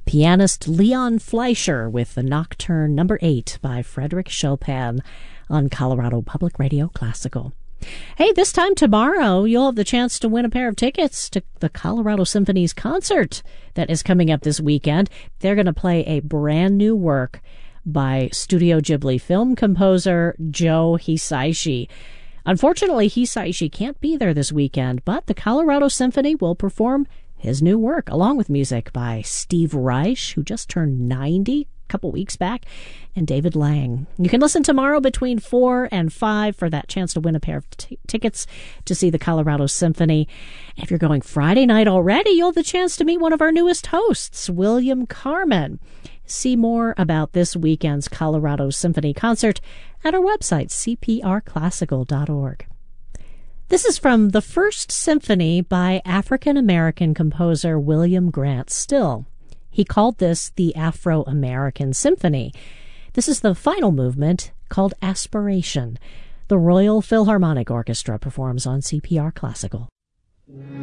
pianist Leon Fleischer with the Nocturne No. 8 by Frédéric Chopin on Colorado Public Radio Classical. Hey, this time tomorrow, you'll have the chance to win a pair of tickets to the Colorado Symphony's concert that is coming up this weekend. They're going to play a brand new work by Studio Ghibli film composer Joe Hisaishi. Unfortunately, Hisaishi can't be there this weekend, but the Colorado Symphony will perform his new work, along with music by Steve Reich, who just turned 90 a couple weeks back, and David Lang. You can listen tomorrow between 4 and 5 for that chance to win a pair of tickets to see the Colorado Symphony. And if you're going Friday night already, you'll have the chance to meet one of our newest hosts, William Carmen. See more about this weekend's Colorado Symphony concert at our website, cprclassical.org. This is from the First Symphony by African-American composer William Grant Still. He called this the Afro-American Symphony. This is the final movement called Aspiration. The Royal Philharmonic Orchestra performs on CPR Classical.